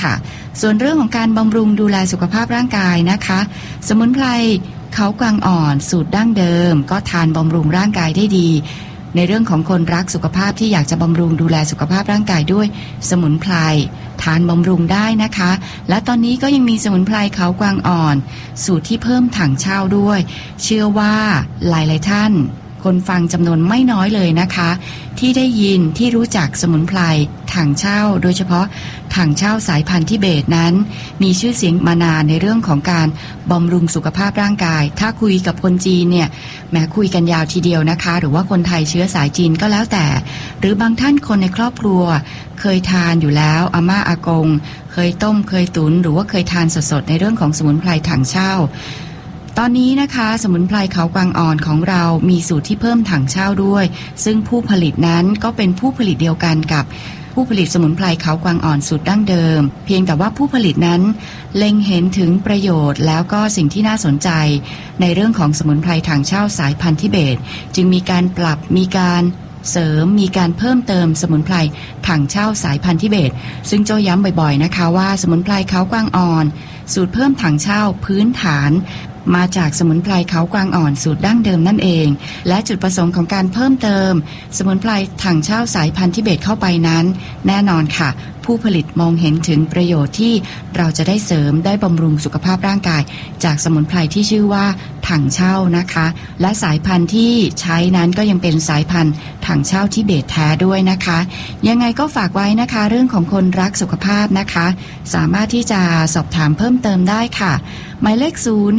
ค่ะส่วนเรื่องของการบำรุงดูแลสุขภาพร่างกายนะคะสมุนไพรเขากวางอ่อนสูตรดั้งเดิมก็ทานบำรุงร่างกายได้ดีในเรื่องของคนรักสุขภาพที่อยากจะบำรุงดูแลสุขภาพร่างกายด้วยสมุนไพรทานบำรุงได้นะคะและตอนนี้ก็ยังมีสมุนไพรเขากวางอ่อนสูตรที่เพิ่มถังเช่าด้วยเชื่อว่าหลายๆท่านคนฟังจำนวนไม่น้อยเลยนะคะที่ได้ยินที่รู้จักสมุนไพรถังเช่าโดยเฉพาะถังเช่าสายพันธุ์ทิเบตนั้นมีชื่อเสียงมานานในเรื่องของการบำรุงสุขภาพร่างกายถ้าคุยกับคนจีนเนี่ยแม้คุยกันยาวทีเดียวนะคะหรือว่าคนไทยเชื้อสายจีนก็แล้วแต่หรือบางท่านคนในครอบครัวเคยทานอยู่แล้วอาม่าอากงเคยต้มเคยตุ๋นหรือว่าเคยทานสดๆในเรื่องของสมุนไพรถังเช่าตอนนี้นะคะสมุนไพรเขากวางอ่อนของเรามีสูตรที่เพิ่มถังเช่าด้วยซึ่งผู้ผลิตนั้นก็เป็นผู้ผลิตเดียวกันกับผู้ผลิตสมุนไพรเขากวางอ่อนสูตรดั้งเดิมเพียงแต่ว่าผู้ผลิตนั้นเล็งเห็นถึงประโยชน์แล้วก็สิ่งที่น่าสนใจในเรื่องของสมุนไพรถังเช่าสายพันธุ์ทิเบตจึงมีการปรับมีการเสริมมีการเพิ่มเติมสมุนไพรถังเช่าสายพันธุ์ทิเบตซึ่งโจย้ำบ่อยๆนะคะว่าสมุนไพรเขากวางอ่อนสูตรเพิ่มถังเช่าพื้นฐานมาจากสมุนไพรเขากวางอ่อนสูตรดั้งเดิมนั่นเองและจุดประสงค์ของการเพิ่มเติมสมุนไพรถังเช่าสายพันธุ์ทิเบตเข้าไปนั้นแน่นอนค่ะผู้ผลิตมองเห็นถึงประโยชน์ที่เราจะได้เสริมได้บำรุงสุขภาพร่างกายจากสมุนไพรที่ชื่อว่าถังเช่านะคะและสายพันธุ์ที่ใช้นั้นก็ยังเป็นสายพันธุ์ถังเช่าทิเบตแท้ด้วยนะคะยังไงก็ฝากไว้นะคะเรื่องของคนรักสุขภาพนะคะสามารถที่จะสอบถามเพิ่มเติมได้ค่ะหมายเลข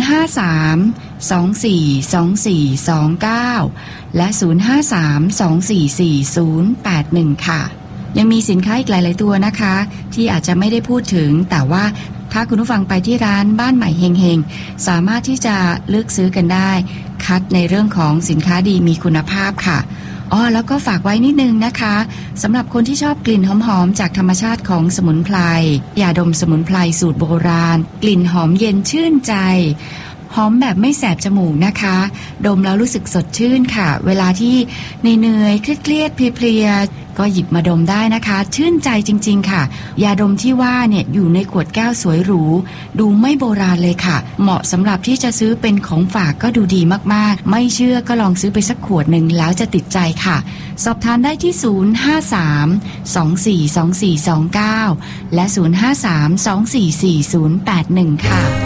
053-242429และ053-244-081ค่ะยังมีสินค้าอีกหลายๆตัวนะคะที่อาจจะไม่ได้พูดถึงแต่ว่าถ้าคุณผู้ฟังไปที่ร้านบ้านใหม่เฮงๆสามารถที่จะเลือกซื้อกันได้คัดในเรื่องของสินค้าดีมีคุณภาพค่ะแล้วก็ฝากไว้นิดนึงนะคะสำหรับคนที่ชอบกลิ่นหอมๆจากธรรมชาติของสมุนไพรยาดมสมุนไพรสูตรโบราณกลิ่นหอมเย็นชื่นใจหอมแบบไม่แสบจมูกนะคะดมแล้วรู้สึกสดชื่นค่ะเวลาที่เหนื่อยๆเครียดๆเพลียๆก็หยิบมาดมได้นะคะชื่นใจจริงๆค่ะยาดมที่ว่าเนี่ยอยู่ในขวดแก้วสวยหรูดูไม่โบราณเลยค่ะเหมาะสำหรับที่จะซื้อเป็นของฝากก็ดูดีมากๆไม่เชื่อก็ลองซื้อไปสักขวดหนึ่งแล้วจะติดใจค่ะสอบถามได้ที่053-242429และ053-244-081ค่ะ